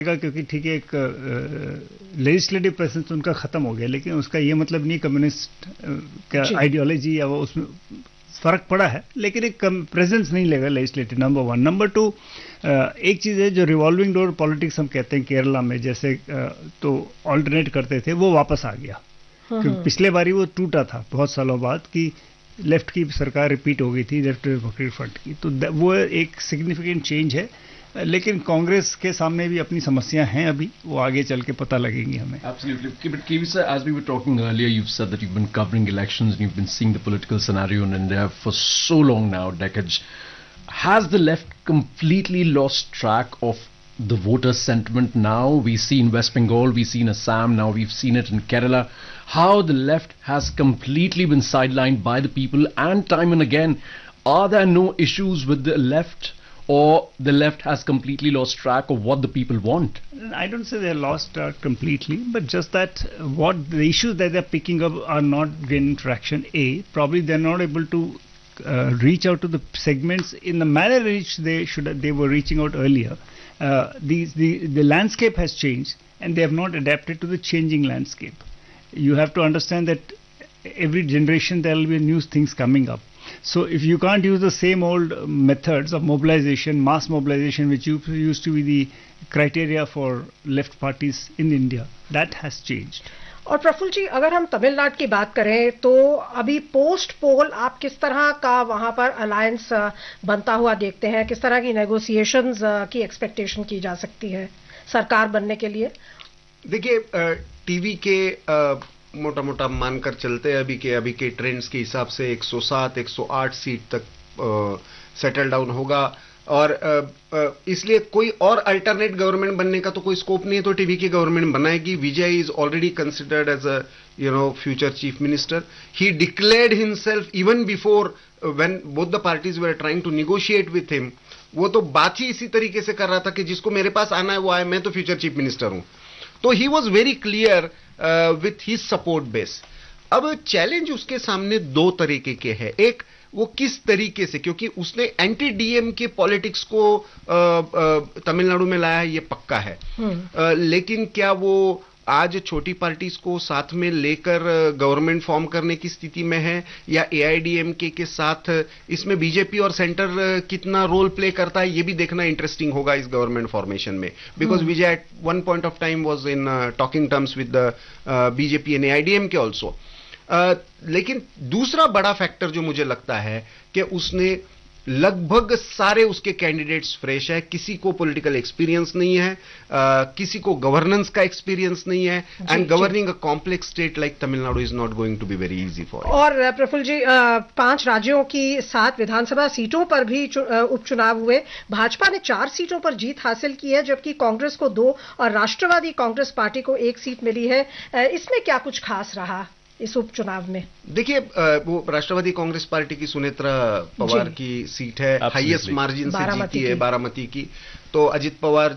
क्योंकि ठीक है एक लेजिस्लेटिव प्रेजेंस उनका खत्म हो गया, लेकिन उसका ये मतलब नहीं कम्युनिस्ट का आइडियोलॉजी या वो उसमें फर्क पड़ा है, लेकिन एक प्रेजेंस नहीं लेगा legislative, number one. Number two, एक चीज है जो रिवॉल्विंग डोर पॉलिटिक्स हम कहते हैं केरला में, जैसे तो ऑल्टरनेट करते थे, वो वापस आ गया। क्योंकि पिछले बारी वो टूटा था बहुत सालों बाद कि लेफ्ट की सरकार रिपीट हो गई थी लेफ्ट डेमोक्रेटिक फ्रंट की, तो वो एक सिग्निफिकेंट चेंज है। लेकिन कांग्रेस के सामने भी अपनी समस्या हैं, अभी वो आगे चल के पता लगेंगी हमें। Absolutely. But KV sir, as we were talking earlier, you've said that you've been covering elections and you've been seeing the political scenario in India for so long now, decades. Has the left completely lost track of the voter sentiment now? We see in West Bengal, we see in Assam, now we've seen it in Kerala. How the left has completely been sidelined by the people, and time and again, are there no issues with the left? Or the left has completely lost track of what the people want? I don't say they're lost track completely, but just that what the issues that they're picking up are not gaining traction. Probably they're not able to reach out to the segments in the manner in which they were reaching out earlier. The landscape has changed, and they have not adapted to the changing landscape. You have to understand that every generation there will be new things coming up. So if you can't use the same old methods of mobilization, mass mobilization, which used to be the criteria for left parties in India, that has changed. और प्रफुल्ल जी, अगर हम तमिलनाडु की बात करें तो अभी post पोल आप किस तरह का वहां पर अलायंस बनता हुआ देखते हैं? किस तरह की नेगोशिएशंस की एक्सपेक्टेशन की जा सकती है सरकार बनने के लिए? देखिए, टीवी के मोटा मोटा मानकर चलते हैं अभी के ट्रेंड्स के हिसाब से 107 108 सीट तक सेटल डाउन होगा, और इसलिए कोई और अल्टरनेट गवर्नमेंट बनने का तो कोई स्कोप नहीं है, तो टीवी की गवर्नमेंट बनाएगी। विजय is already considered as a future chief minister. He declared himself even before when both the parties were trying to negotiate with him. वो तो बात ही इसी तरीके से कर रहा था कि जिसको मेरे पास आना है वो आए, मैं तो फ्यूचर चीफ मिनिस्टर हूं। तो he was very clear with his support base. अब चैलेंज उसके सामने दो तरीके के हैं। एक, वो किस तरीके से, क्योंकि उसने एंटी डीएम के पॉलिटिक्स को तमिलनाडु में लाया है, ये पक्का है। लेकिन क्या वो आज छोटी पार्टीज को साथ में लेकर गवर्नमेंट फॉर्म करने की स्थिति में है, या एआईडीएमके के साथ इसमें बीजेपी और सेंटर कितना रोल प्ले करता है, ये भी देखना इंटरेस्टिंग होगा इस गवर्नमेंट फॉर्मेशन में। Because Vijay eight one point of time was in talking terms with the BJP and AIADMK also. लेकिन दूसरा बड़ा फैक्टर जो मुझे लगता है कि उसने लगभग सारे उसके कैंडिडेट्स फ्रेश है, किसी को पॉलिटिकल एक्सपीरियंस नहीं है, किसी को गवर्नेंस का एक्सपीरियंस नहीं है, and governing a complex state like Tamil Nadu is not going to be very easy for. और प्रफुल्ल जी, 5 राज्यों की 7 विधानसभा सीटों पर भी उपचुनाव हुए। भाजपा ने 4 सीटों पर जीत हासिल की है, जबकि कांग्रेस को 2 और राष्ट्रवादी कांग्रेस पार्टी को 1 सीट मिली है। इसमें क्या कुछ खास रहा इस उपचुनाव में? देखिए, वो राष्ट्रवादी कांग्रेस पार्टी की सुनेत्रा पवार की सीट है, हाईएस्ट मार्जिन से जीती है, बारामती की। तो अजित पवार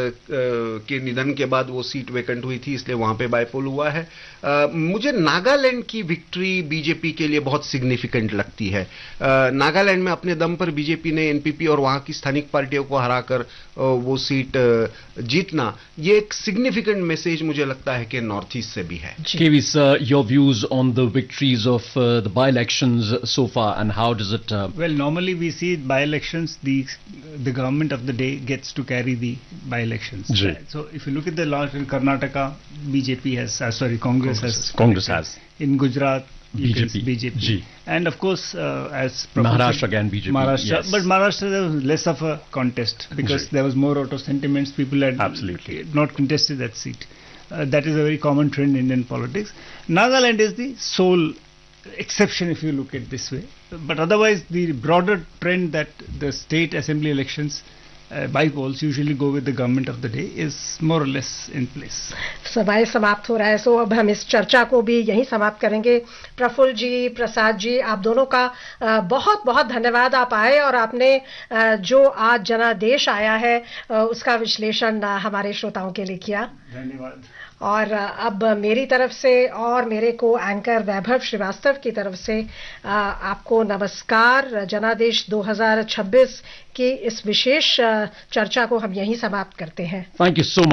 के निधन के बाद वो सीट वैकेंट हुई थी, इसलिए वहां पे बायपोल हुआ है। मुझे नागालैंड की विक्ट्री बीजेपी के लिए बहुत सिग्निफिकेंट लगती है। नागालैंड में अपने दम पर बीजेपी ने एनपीपी और वहां की स्थानिक पार्टियों को हराकर वो सीट जीतना, ये एक सिग्निफिकेंट मैसेज मुझे लगता है कि नॉर्थ ईस्ट से भी है। KV sir, your views on the victories of the by-elections so far, and how does it? Well, normally we see by-elections, the government of the day gets to carry the by-elections. So if you look at the last in Karnataka, BJP has, Congress has. In Gujarat, BJP. And of course, as Maharashtra again, BJP. Maharashtra, yes. But Maharashtra there was less of a contest because there was more out of sentiments. People had not contested that seat. That is a very common trend in Indian politics. Nagaland is the sole exception if you look at this way. But otherwise, the broader trend that the state assembly elections by polls usually go with the government of the day is more or less in place. समय समाप्त हो रहा है, सो अब हम इस चर्चा को भी यहीं समाप्त करेंगे। प्रफुल्ल जी, प्रसाद जी, आप दोनों का बहुत बहुत धन्यवाद। आप आए और आपने जो आज जनादेश आया है उसका विश्लेषण हमारे श्रोताओं के लिए किया। धन्यवाद। और अब मेरी तरफ से और मेरे को एंकर वैभव श्रीवास्तव की तरफ से आपको नमस्कार। जनादेश 2026 की इस विशेष चर्चा को हम यहीं समाप्त करते हैं। Thank you so much.